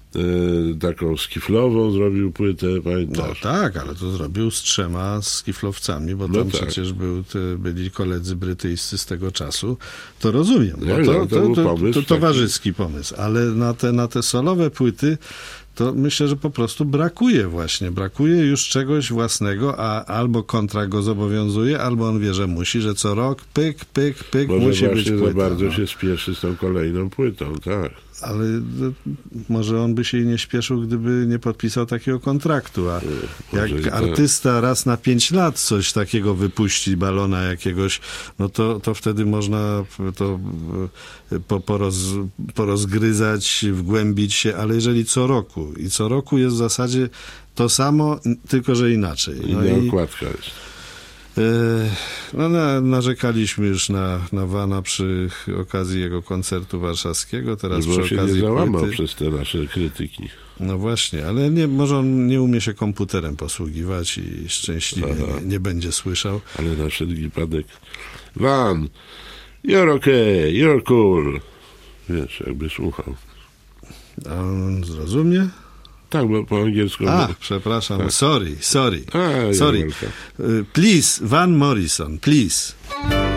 taką skiflową zrobił płytę, pamiętasz? No tak, ale to zrobił z 3 skiflowcami, bo tam przecież byli koledzy brytyjscy z tego czasu. To rozumiem, bo to towarzyski pomysł, ale na te solowe płyty to myślę, że po prostu brakuje już czegoś własnego, a albo kontrakt go zobowiązuje, albo on wie, że musi, że co rok pyk, musi być płyta. Za bardzo się spieszy z tą kolejną płytą, tak. Ale może on by się nie śpieszył, gdyby nie podpisał takiego kontraktu, a jak artysta raz na 5 lat coś takiego wypuści, balona jakiegoś, no to wtedy można to porozgryzać, wgłębić się, ale jeżeli co roku jest w zasadzie to samo, tylko że inaczej. I okładka jest. Narzekaliśmy już na Vana przy okazji jego koncertu warszawskiego, teraz przy okazji się nie załamał płyty. przez te nasze krytyki. No właśnie, ale może on nie umie się komputerem posługiwać i szczęśliwie nie będzie słyszał. Ale nadszedł wypadek. Van, you're okay, you're cool. Wiesz, jakby słuchał. A on zrozumie? Tak, bo po angielsku... przepraszam, tak. sorry. Please, Van Morrison, please.